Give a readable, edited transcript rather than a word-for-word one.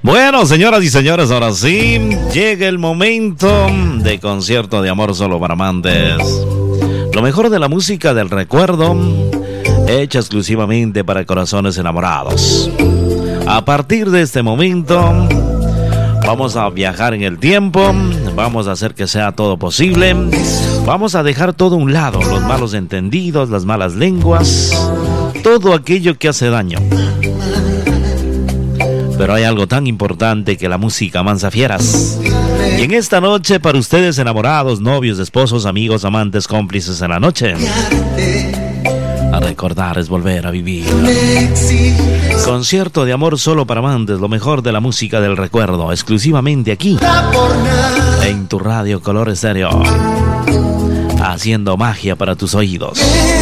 Bueno, señoras y señores, ahora sí llega el momento de concierto de amor solo para amantes. Lo mejor de la música del recuerdo, hecha exclusivamente para corazones enamorados. A partir de este momento, vamos a viajar en el tiempo, vamos a hacer que sea todo posible, vamos a dejar todo a un lado, los malos entendidos, las malas lenguas, todo aquello que hace daño. Pero hay algo tan importante que la música mansa fieras. Y en esta noche, para ustedes enamorados, novios, esposos, amigos, amantes, cómplices en la noche, a recordar es volver a vivir. Concierto de amor solo para amantes, lo mejor de la música del recuerdo, exclusivamente aquí, en tu radio Color Estéreo, haciendo magia para tus oídos.